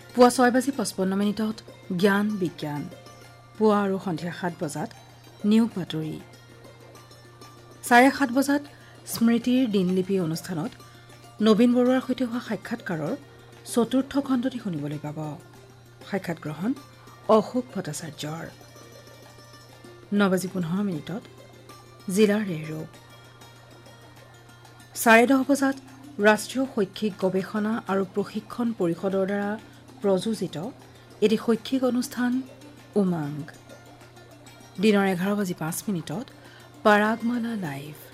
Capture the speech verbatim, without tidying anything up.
পুৱা ছয় বাজি পঁচপন্ন মিনিটত জ্ঞান বিজ্ঞান, পুৱা আৰু সন্ধিয়া সাত বজাত নিয়োগ বাতৰি, চাৰে সাত বজাত স্মৃতিৰ দিনলিপি অনুষ্ঠানত নবীন বৰুৱাৰ সৈতে হোৱা সাক্ষাৎকাৰৰ চতুৰ্থ খণ্ডটি শুনিবলৈ পাব। সাক্ষাৎ গ্ৰহণ অশোক ভট্টাচাৰ্যৰ। ন বাজি পোন্ধৰ মিনিটত জিলাৰ ৰেৰো, চাৰে দহ বজাত ৰাষ্ট্ৰীয় শৈক্ষিক গৱেষণা আৰু প্ৰশিক্ষণ পৰিষদৰ দ্বাৰা প্ৰযোজিত এটি শৈক্ষিক অনুষ্ঠান উমাংগ। দিনৰ এঘাৰ বাজি পাঁচ মিনিটত পাৰাগমালা লাইভ।